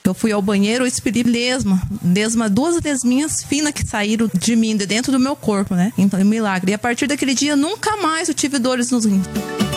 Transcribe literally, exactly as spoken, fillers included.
Eu fui ao banheiro, eu expeli lesma. Lesma, duas lesminhas finas que saíram de mim, de dentro do meu corpo, né? Então, é um milagre. E a partir daquele dia, nunca mais eu tive dores nos rins.